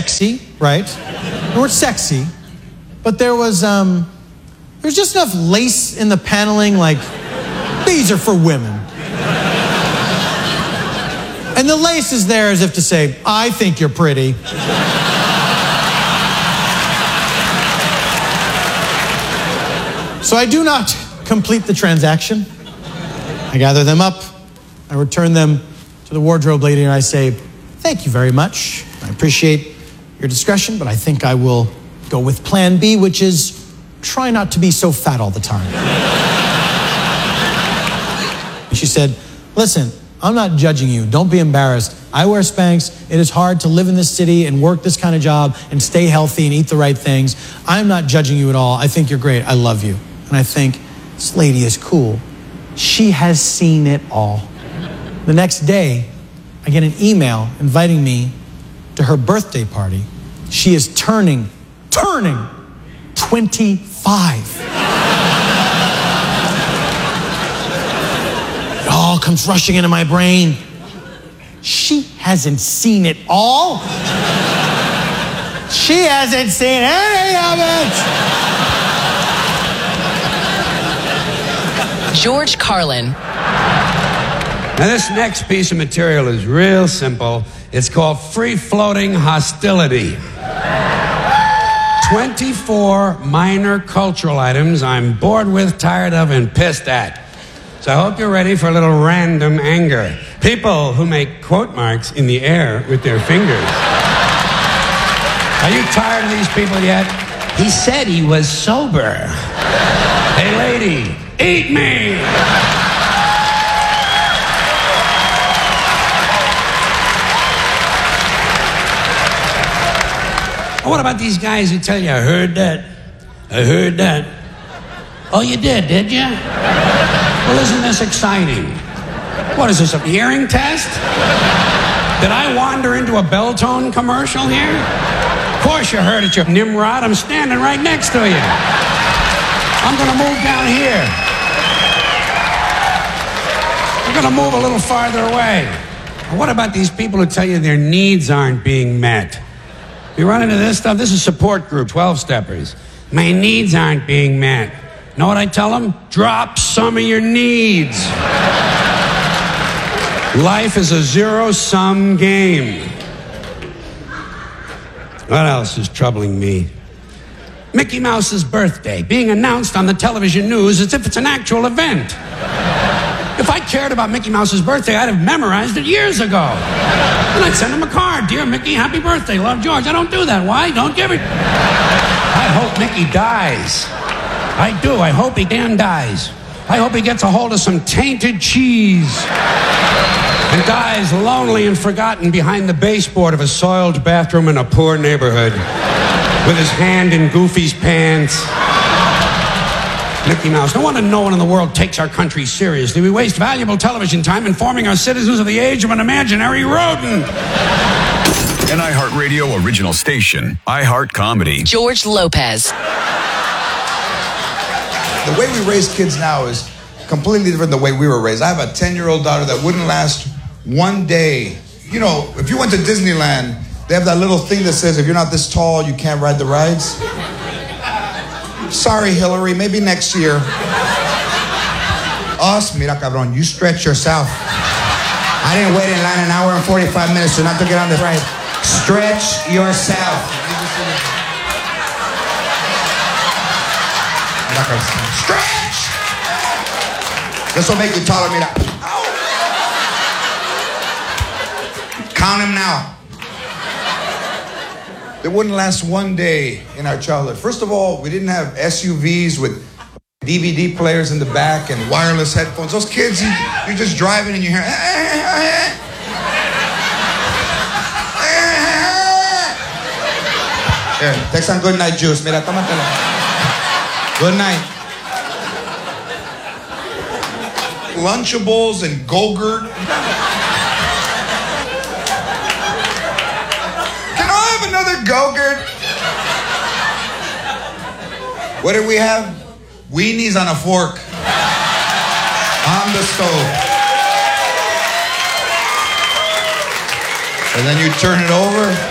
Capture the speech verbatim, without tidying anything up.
sexy, right? They weren't sexy, but there was, um, there was just enough lace in the paneling, like, these are for women. And the lace is there as if to say, I think you're pretty. So I do not complete the transaction. I gather them up, I return them to the wardrobe lady, and I say, thank you very much. I appreciate your discretion, but I think I will go with plan B, which is try not to be so fat all the time. She said, listen, I'm not judging you. Don't be embarrassed. I wear Spanx. It is hard to live in this city and work this kind of job and stay healthy and eat the right things. I'm not judging you at all. I think you're great. I love you. And I think, this lady is cool. She has seen it all. The next day, I get an email inviting me to her birthday party. She is turning, turning twenty-five. It all comes rushing into my brain. She hasn't seen it all. She hasn't seen any of it. George Carlin. Now, this next piece of material is real simple. It's called Free-Floating Hostility. twenty-four minor cultural items I'm bored with, tired of, and pissed at. So I hope you're ready for a little random anger. People who make quote marks in the air with their fingers. Are you tired of these people yet? He said he was sober. Hey, lady, eat me! What about these guys who tell you, I heard that, I heard that. Oh, you did, did you? Well, isn't this exciting? What is this, a hearing test? Did I wander into a Belltone commercial here? Of course you heard it, you Nimrod. I'm standing right next to you. I'm going to move down here. I'm going to move a little farther away. What about these people who tell you their needs aren't being met? You run into this stuff? This is support group, twelve-steppers. My needs aren't being met. Know what I tell them? Drop some of your needs. Life is a zero-sum game. What else is troubling me? Mickey Mouse's birthday being announced on the television news as if it's an actual event. If I cared about Mickey Mouse's birthday, I'd have memorized it years ago. And I'd send him a card. Dear Mickey, happy birthday. Love, George. I don't do that. Why? Don't give it. I hope Mickey dies. I do. I hope he damn dies. I hope he gets a hold of some tainted cheese and dies lonely and forgotten behind the baseboard of a soiled bathroom in a poor neighborhood with his hand in Goofy's pants. Mickey Mouse. No wonder no one in the world takes our country seriously. We waste valuable television time informing our citizens of the age of an imaginary rodent. An iHeartRadio original station, iHeart Comedy. George Lopez. The way we raise kids now is completely different than the way we were raised. I have a ten-year-old daughter that wouldn't last one day. You know, if you went to Disneyland, they have that little thing that says, if you're not this tall, you can't ride the rides. Sorry, Hillary, maybe next year. Us, mira, cabrón, you stretch yourself. I didn't wait in line an hour and forty-five minutes to not to get on the ride. Stretch yourself. Stretch! This will make you taller, mira. Ow. Count him now. They wouldn't last one day in our childhood. First of all, we didn't have S U Vs with D V D players in the back and wireless headphones. Those kids, you, you're just driving and you hear... Here, take some good night juice. Mira, tómatelo. Good night. Lunchables and Go-Gurt. Another Go-Gurt. What did we have? Weenies on a fork. On the stove. And then you turn it over.